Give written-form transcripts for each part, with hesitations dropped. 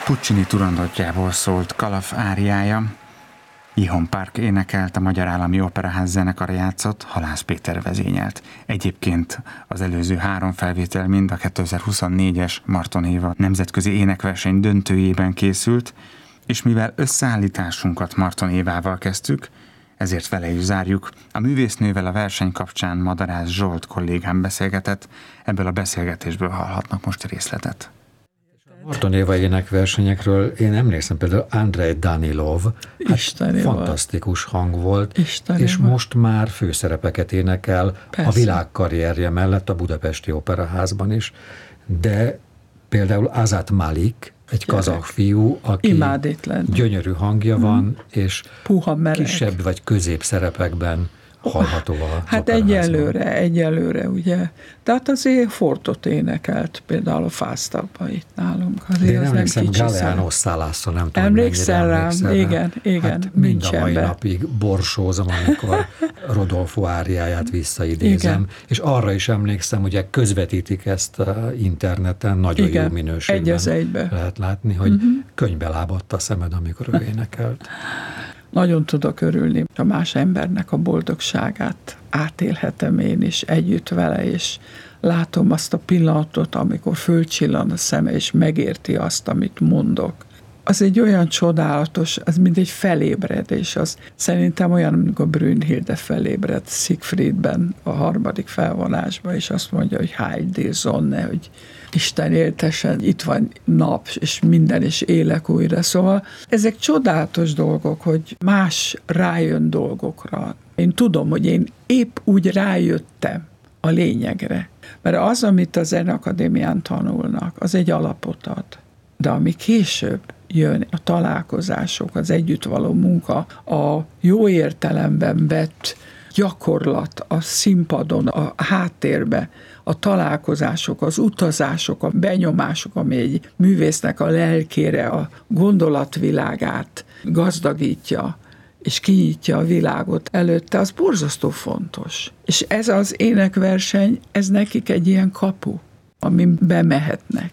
Puccini turandotjából szólt Kalaf áriája. Ihon Park énekelt, a Magyar Állami Operaház zenekara játszott, Halász Péter vezényelt. Egyébként az előző 3 felvétel mind a 2024-es Marton Éva nemzetközi énekverseny döntőjében készült, és mivel összeállításunkat Marton Évával kezdtük, ezért vele is zárjuk. A művésznővel a verseny kapcsán Madarász Zsolt kollégám beszélgetett, ebből a beszélgetésből hallhatnak most részletet. Marton Éva énekversenyekről én emlékszem, például Andrei Danilov, fantasztikus hang volt, és most már főszerepeket énekel. Persze. A világkarrierje mellett a Budapesti Operaházban is, de például Azat Malik, egy kazah fiú, aki gyönyörű hangja van, és kisebb vagy közép szerepekben hallható a Hát egyelőre, ugye. Tehát azért Fortot énekelt, például a Fásztabban itt nálunk. Azért én emlékszem, Galeano Salasso, nem tudom, emlékszel rám, igen, hát mind a mai napig borsózom, amikor Rodolfo áriáját visszaidézem, igen. És arra is emlékszem, ugye közvetítik ezt interneten, nagyon jó minőségben lehet látni, hogy könyvbe lábadt a szemed, amikor ő énekelt. Nagyon tudok örülni, a más embernek a boldogságát átélhetem én is együtt vele, és látom azt a pillanatot, amikor fölcsillan a szeme, és megérti azt, amit mondok. Az egy olyan csodálatos, az mint egy felébredés, az szerintem olyan, amikor Brünnhilde felébred Siegfriedben, a 3. felvonásban, és azt mondja, hogy Heil die Sonne, hogy Isten éltesen, itt van nap, és minden, és élek újra. Szóval ezek csodálatos dolgok, hogy más rájön dolgokra. Én tudom, hogy én épp úgy rájöttem a lényegre. Mert az, amit a Zeneakadémián tanulnak, az egy alapot ad. De ami később jön, a találkozások, az együtt való munka, a jó értelemben vett gyakorlat a színpadon, a háttérbe, a találkozások, az utazások, a benyomások, ami egy művésznek a lelkére, a gondolatvilágát gazdagítja, és kinyitja a világot előtte, az borzasztó fontos. És ez az énekverseny, ez nekik egy ilyen kapu, amin bemehetnek.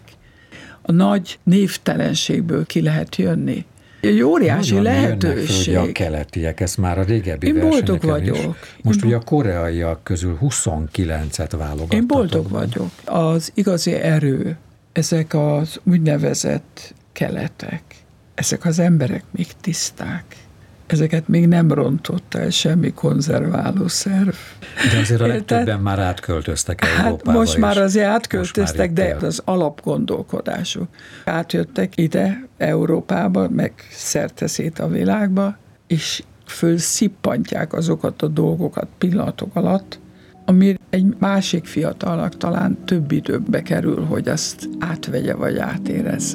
A nagy névtelenségből ki lehet jönni. Egy óriási nagyon lehetőség. Jönnek föl, a keletiek, ez már a régebbi versenyeken boldog vagyok. Is. Most ugye a koreaiak közül 29-et válogattatok. Én boldog vagyok. Az igazi erő, ezek az úgynevezett keletek, ezek az emberek még tiszták. Ezeket még nem rontotta el semmi konzerválószerv. De azért a legtöbben már átköltöztek Európába. Hát most már azért átköltöztek, de az alapgondolkodásuk. Átjöttek ide Európába, meg szerte-szét a világba, és fölszippantják azokat a dolgokat pillanatok alatt, ami egy másik fiatalnak talán több időbe kerül, hogy azt átvegye vagy átérezze.